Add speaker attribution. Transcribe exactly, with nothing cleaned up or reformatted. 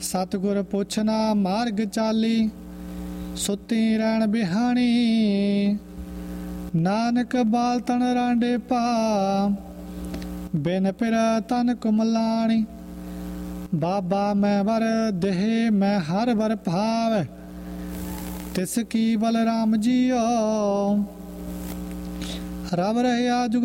Speaker 1: ਸਤਿਗੁਰ ਪੁੱਛਣਾ ਮਾਰਗ ਚਾਲੀ, ਸੁੱਤੀ ਰਹਿਣ ਬਿਹਾਣੀ। ਨਾਨਕ ਬਾਲ ਤਨ ਰਾਂਡੇ ਪਾ, ਬਿਨ ਪਿਰ ਤਨ ਕੁਮਲਾਣੀ। ਬਾਬਾ ਮੈਂ ਵਰ ਦੇਹ ਮੈਂ ਹਰ ਵਰ ਭਾਵ, ਤਿਸ ਕੀ ਬਲਰਾਮ ਜੀਓ। ਰਵ ਰਹਿਆ ਜੁਗ